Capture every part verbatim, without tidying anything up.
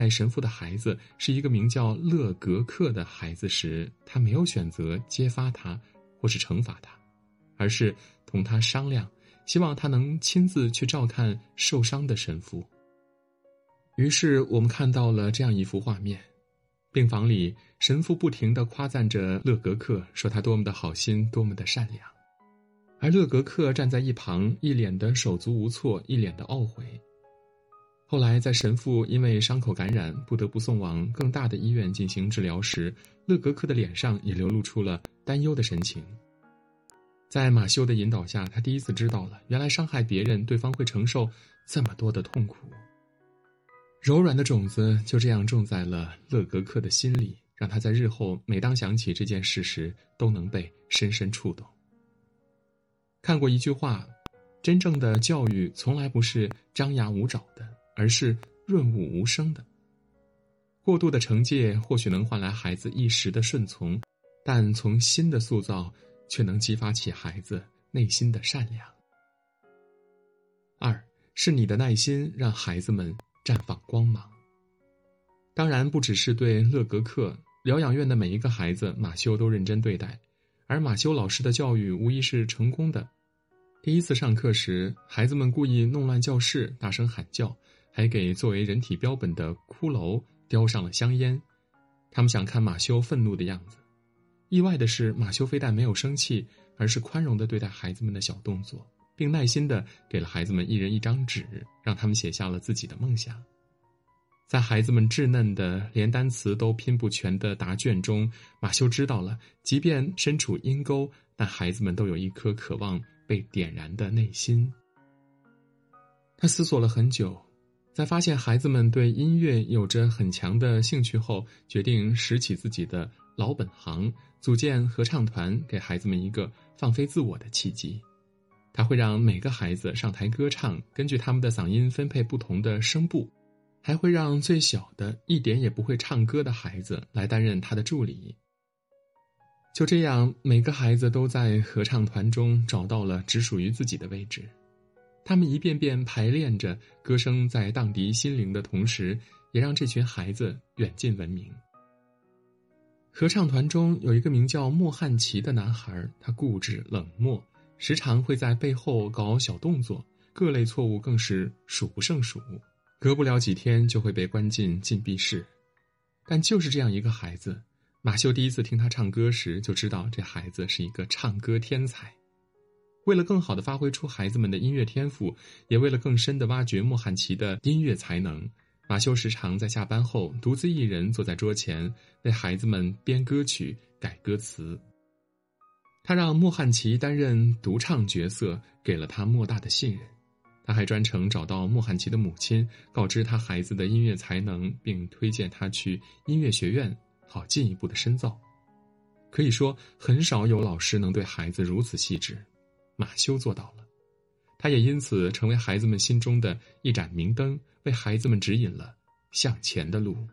爱神父的孩子是一个名叫勒格克的孩子时，他没有选择揭发他或是惩罚他，而是同他商量，希望他能亲自去照看受伤的神父。于是我们看到了这样一幅画面，病房里神父不停地夸赞着勒格克，说他多么的好心，多么的善良，而勒格克站在一旁，一脸的手足无措，一脸的懊悔。后来在神父因为伤口感染不得不送往更大的医院进行治疗时，勒格克的脸上也流露出了担忧的神情。在马修的引导下，他第一次知道了原来伤害别人，对方会承受这么多的痛苦。柔软的种子就这样种在了勒格克的心里，让他在日后每当想起这件事时都能被深深触动。看过一句话，真正的教育从来不是张牙舞爪的，而是润物无声的。过度的惩戒或许能换来孩子一时的顺从，但从心的塑造却能激发起孩子内心的善良。二，是你的耐心让孩子们绽放光芒。当然不只是对勒格克，疗养院的每一个孩子马修都认真对待，而马修老师的教育无疑是成功的。第一次上课时，孩子们故意弄乱教室，大声喊叫，还给作为人体标本的骷髅叼上了香烟。他们想看马修愤怒的样子。意外的是，马修非但没有生气，而是宽容地对待孩子们的小动作，并耐心地给了孩子们一人一张纸，让他们写下了自己的梦想。在孩子们稚嫩的连单词都拼不全的答卷中，马修知道了，即便身处阴沟，但孩子们都有一颗渴望被点燃的内心。他思索了很久，在发现孩子们对音乐有着很强的兴趣后，决定拾起自己的老本行，组建合唱团，给孩子们一个放飞自我的契机。他会让每个孩子上台歌唱，根据他们的嗓音分配不同的声部，还会让最小的一点也不会唱歌的孩子来担任他的助理。就这样，每个孩子都在合唱团中找到了只属于自己的位置。他们一遍遍排练着，歌声在荡涤心灵的同时，也让这群孩子远近闻名。合唱团中有一个名叫莫汉奇的男孩，他固执冷漠，时常会在背后搞小动作，各类错误更是数不胜数，隔不了几天就会被关进禁闭室。但就是这样一个孩子，马修第一次听他唱歌时就知道这孩子是一个唱歌天才。为了更好地发挥出孩子们的音乐天赋，也为了更深地挖掘莫汉奇的音乐才能，马修时常在下班后独自一人坐在桌前，为孩子们编歌曲、改歌词。他让莫汉奇担任独唱角色，给了他莫大的信任。他还专程找到莫汉奇的母亲，告知他孩子的音乐才能，并推荐他去音乐学院，好进一步的深造。可以说，很少有老师能对孩子如此细致，马修做到了。他也因此成为孩子们心中的一盏明灯，为孩子们指引了向前的路。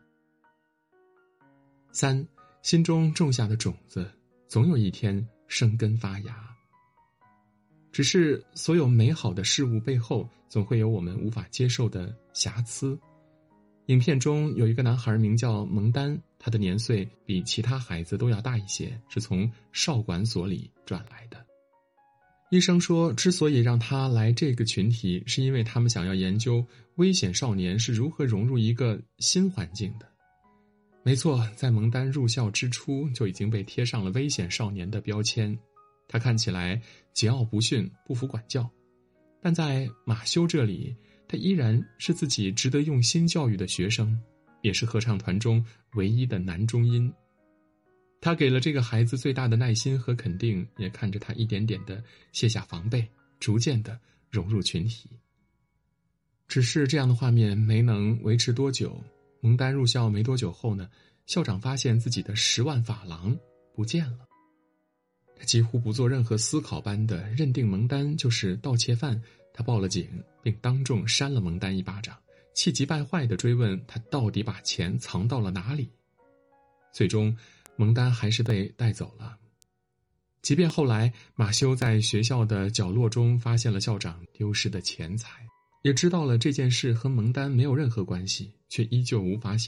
三，心中种下的种子，总有一天生根发芽。只是所有美好的事物背后，总会有我们无法接受的瑕疵。影片中有一个男孩名叫蒙丹，他的年岁比其他孩子都要大一些，是从少管所里转来的。医生说，之所以让他来这个群体，是因为他们想要研究危险少年是如何融入一个新环境的。没错，在蒙丹入校之初就已经被贴上了危险少年的标签。他看起来桀骜不驯，不服管教，但在马修这里，他依然是自己值得用心教育的学生，也是合唱团中唯一的男中音。他给了这个孩子最大的耐心和肯定，也看着他一点点地卸下防备，逐渐地融入群体。只是这样的画面没能维持多久。蒙丹入校没多久后呢，校长发现自己的十万法郎不见了。他几乎不做任何思考般的认定蒙丹就是盗窃犯，他报了警，并当众扇了蒙丹一巴掌，气急败坏地追问他到底把钱藏到了哪里。最终蒙丹还是被带走了。即便后来马修在学校的角落中发现了校长丢失的钱财， 也知道了这件事和蒙丹没有任何关系，却依旧无法写